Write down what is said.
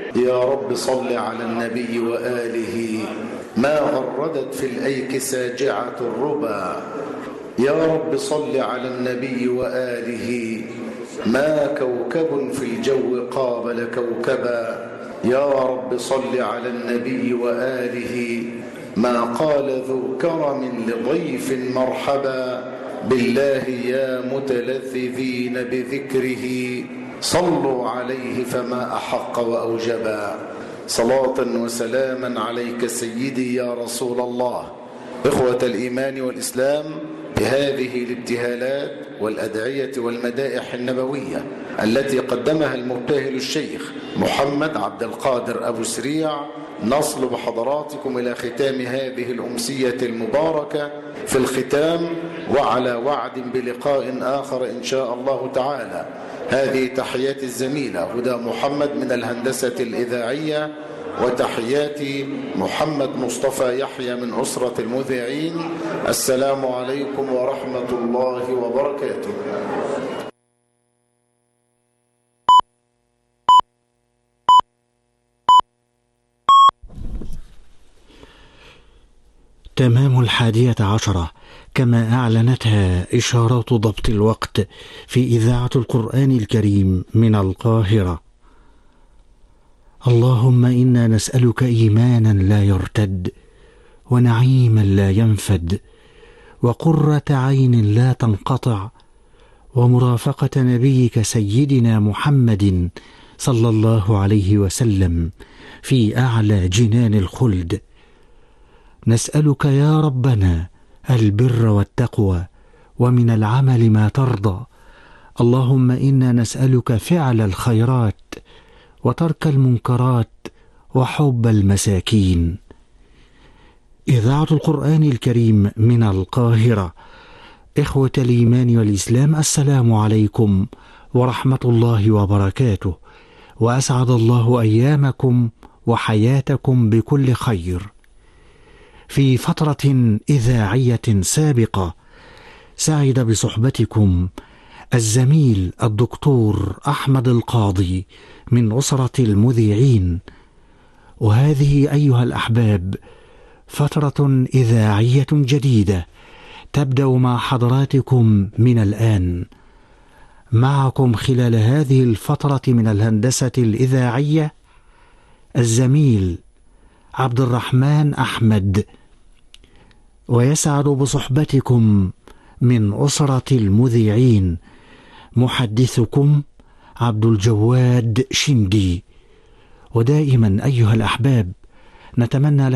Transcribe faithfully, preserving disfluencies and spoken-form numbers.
يا رب صل على النبي وآله ما غردت في الأيك ساجعة الربا. يا رب صل على النبي وآله ما كوكب في الجو قابل كوكبا. يا رب صل على النبي وآله ما قال ذو كرم لضيف مرحبا. بالله يا متلذذين بذكره صلوا عليه فما أحق وأوجبا. صلاة وسلاما عليك سيدي يا رسول الله. إخوة الإيمان والإسلام، بهذه الابتهالات والأدعية والمدائح النبوية التي قدمها المبتهل الشيخ محمد عبد القادر أبو سريع، نصل بحضراتكم إلى ختام هذه الأمسية المباركة. في الختام وعلى وعد بلقاء آخر إن شاء الله تعالى، هذه تحيات الزميلة هدى محمد من الهندسة الإذاعية، وتحيات محمد مصطفى يحيى من أسرة المذيعين. السلام عليكم ورحمة الله وبركاته. تمام الحادية عشرة كما أعلنتها إشارات ضبط الوقت في إذاعة القرآن الكريم من القاهرة. اللهم إنا نسألك إيمانا لا يرتد، ونعيما لا ينفد، وقرة عين لا تنقطع، ومرافقة نبيك سيدنا محمد صلى الله عليه وسلم في أعلى جنان الخلد. نسألك يا ربنا البر والتقوى، ومن العمل ما ترضى. اللهم إنا نسألك فعل الخيرات وترك المنكرات وحب المساكين. إذاعة القرآن الكريم من القاهرة. إخوة الإيمان والإسلام، السلام عليكم ورحمة الله وبركاته، وأسعد الله أيامكم وحياتكم بكل خير. في فترة إذاعية سابقة سعد بصحبتكم الزميل الدكتور أحمد القاضي من أسرة المذيعين، وهذه أيها الأحباب فترة إذاعية جديدة تبدأ مع حضراتكم من الآن. معكم خلال هذه الفترة من الهندسة الإذاعية الزميل عبد الرحمن أحمد، ويسعد بصحبتكم من أسرة المذيعين محدثكم عبد الجواد شندي. ودائما أيها الأحباب نتمنى